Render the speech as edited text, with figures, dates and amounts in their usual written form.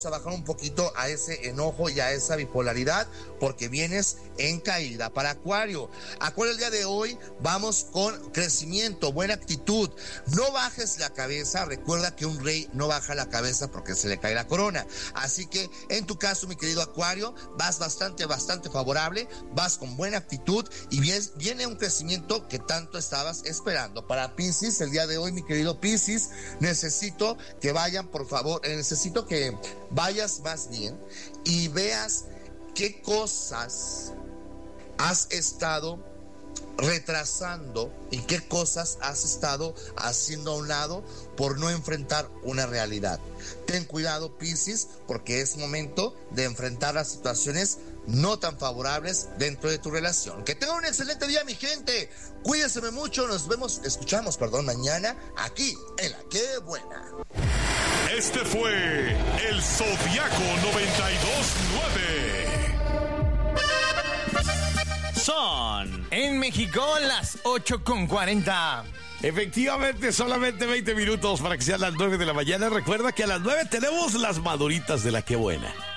a bajar un poquito a ese enojo y a esa bipolaridad porque vienes en caída. Para Acuario, el día de hoy vamos con crecimiento, buena actitud. No bajes la cabeza, recuerda que un rey no baja la cabeza porque se le cae la corona. Así que en tu caso, mi querido Acuario, vas bastante favorable, vas con buena actitud y viene un crecimiento que tanto estabas esperando. Para Piscis, el día de hoy, mi querido Piscis, necesito que vayan, por favor, necesito que vayas más bien y veas qué cosas has estado retrasando y qué cosas has estado haciendo a un lado por no enfrentar una realidad. Ten cuidado, Piscis, porque es momento de enfrentar las situaciones no tan favorables dentro de tu relación. Que tengan un excelente día, mi gente. Cuídense mucho. Nos escuchamos mañana aquí en La Qué Buena. Este fue el Zodiaco 92.9. Son en México las 8:40. Efectivamente, solamente 20 minutos para que sean las 9 de la mañana. Recuerda que a las 9 tenemos las maduritas de La Qué Buena.